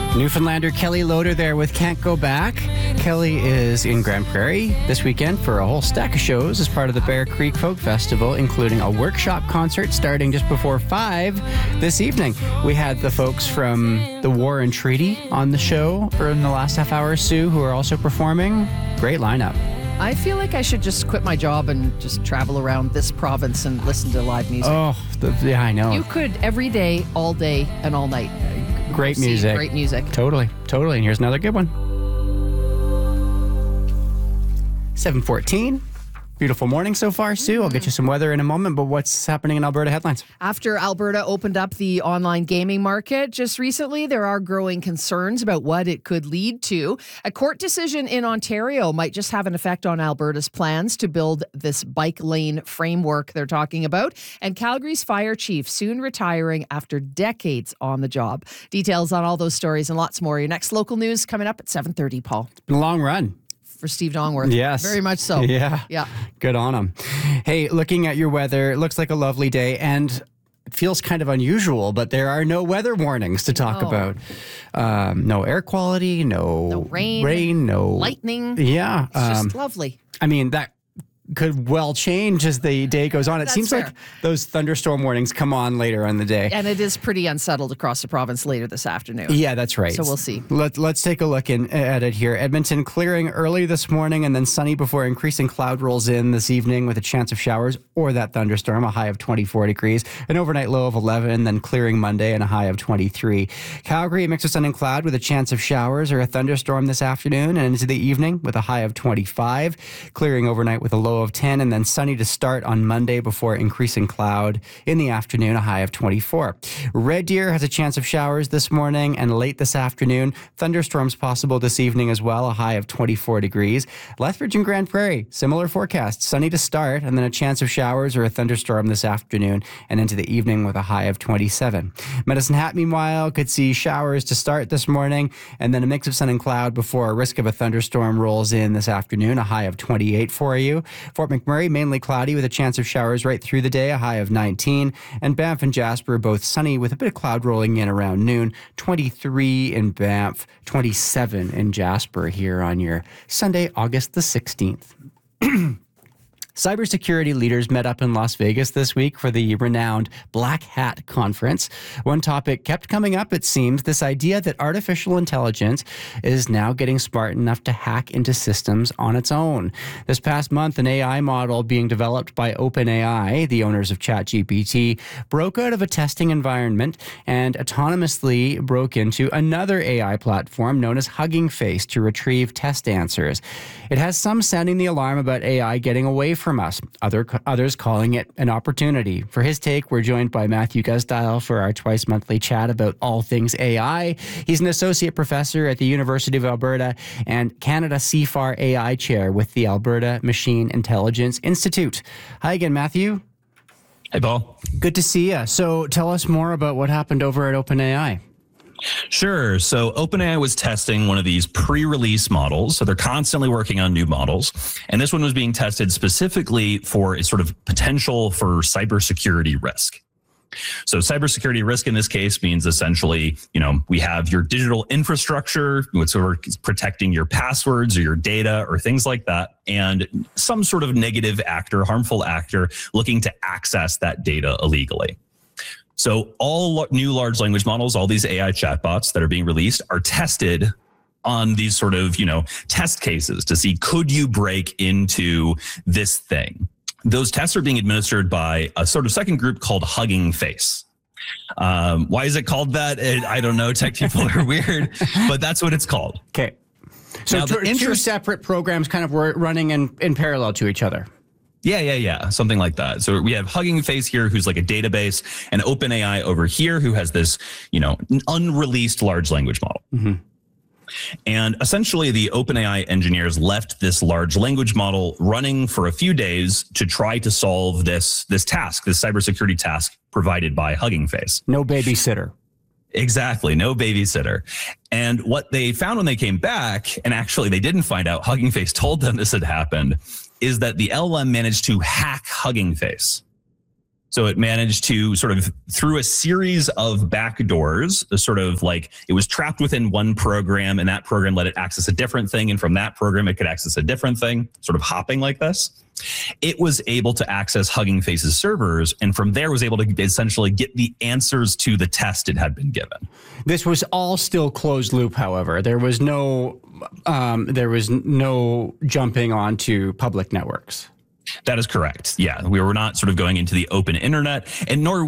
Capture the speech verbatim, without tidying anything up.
Newfoundlander Kelly Loader there with Can't Go Back. Kelly is in Grand Prairie this weekend for a whole stack of shows as part of the Bear Creek Folk Festival, including a workshop concert starting just before five this evening. We had the folks from the War and Treaty on the show for in the last half hour, Sue, who are also performing. Great lineup. I feel like I should just quit my job and just travel around this province and listen to live music. Oh, the, yeah, I know. You could every day, all day, and all night. Great music. Great music. Totally, totally. And here's another good one. seven fourteen. Beautiful morning so far, Sue. I'll get you some weather in a moment, but what's happening in Alberta headlines? After Alberta opened up the online gaming market just recently, there are growing concerns about what it could lead to. A court decision in Ontario might just have an effect on Alberta's plans to build this bike lane framework they're talking about. And Calgary's fire chief soon retiring after decades on the job. Details on all those stories and lots more. Your next local news coming up at seven thirty, Paul. It's been a long run. For Steve Dongworth. Yes. Very much so. Yeah. Yeah. Good on him. Hey, looking at your weather, it looks like a lovely day and it feels kind of unusual, but there are no weather warnings to talk No. about. Um, no air quality, no, No rain. rain, no Lightning. Yeah. It's Um, just lovely. I mean, that could well change as the day goes on. It That's seems fair. like those thunderstorm warnings come on later in the day. And it is pretty unsettled across the province later this afternoon. Yeah, that's right. So we'll see. Let, let's take a look in, at it here. Edmonton clearing early this morning and then sunny before increasing cloud rolls in this evening with a chance of showers or that thunderstorm, a high of twenty-four degrees. An overnight low of eleven, then clearing Monday and a high of twenty-three. Calgary, a mix of sun and cloud with a chance of showers or a thunderstorm this afternoon and into the evening with a high of twenty-five. Clearing overnight with a low of ten and then sunny to start on Monday before increasing cloud in the afternoon, a high of twenty-four. Red Deer has a chance of showers this morning and late this afternoon. Thunderstorms possible this evening as well, a high of twenty-four degrees. Lethbridge and Grand Prairie, similar forecast. Sunny to start and then a chance of showers or a thunderstorm this afternoon and into the evening with a high of twenty-seven. Medicine Hat, meanwhile, could see showers to start this morning and then a mix of sun and cloud before a risk of a thunderstorm rolls in this afternoon, a high of twenty-eight for you. Fort McMurray, mainly cloudy with a chance of showers right through the day, a high of nineteen. And Banff and Jasper, both sunny with a bit of cloud rolling in around noon. twenty-three in Banff, twenty-seven in Jasper here on your Sunday, August the sixteenth. Cybersecurity leaders met up in Las Vegas this week for the renowned Black Hat Conference. One topic kept coming up, it seems, this idea that artificial intelligence is now getting smart enough to hack into systems on its own. This past month, an A I model being developed by OpenAI, the owners of ChatGPT, broke out of a testing environment and autonomously broke into another A I platform known as Hugging Face to retrieve test answers. It has some sounding the alarm about A I getting away from us, Other, others calling it an opportunity. For his take, we're joined by Matthew Gusdile for our twice monthly chat about all things A I. He's an associate professor at the University of Alberta and Canada C F A R A I chair with the Alberta Machine Intelligence Institute. Hi again, Matthew. Hey, Paul. Good to see you. So tell us more about what happened over at OpenAI. Sure. So OpenAI was testing one of these pre-release models. So they're constantly working on new models. And this one was being tested specifically for a sort of potential for cybersecurity risk. So cybersecurity risk in this case means essentially, you know, we have your digital infrastructure, what's sort of protecting your passwords or your data or things like that, and some sort of negative actor, harmful actor looking to access that data illegally. So all new large language models, all these A I chatbots that are being released are tested on these sort of, you know, test cases to see, could you break into this thing? Those tests are being administered by a sort of second group called Hugging Face. Um, why is it called that? I don't know. Tech people are weird, but that's what it's called. Okay. So Now, two, the interest- two separate programs kind of were running in, in parallel to each other. Yeah, yeah, yeah. Something like that. So we have Hugging Face here, who's like a database, and OpenAI over here, who has this, you know, unreleased large language model. Mm-hmm. And essentially the OpenAI engineers left this large language model running for a few days to try to solve this, this task, this cybersecurity task provided by Hugging Face. No babysitter. Exactly. No babysitter. And what they found when they came back, and actually they didn't find out, Hugging Face told them this had happened, is that the L L M managed to hack Hugging Face. So it managed to sort of, through a series of backdoors, sort of like it was trapped within one program, and that program let it access a different thing. And from that program, it could access a different thing, sort of hopping like this. It was able to access Hugging Face's servers, and from there was able to essentially get the answers to the test it had been given. This was all still closed loop, however. There was no, um, there was no jumping onto public networks. That is correct. Yeah, we were not sort of going into the open internet, and nor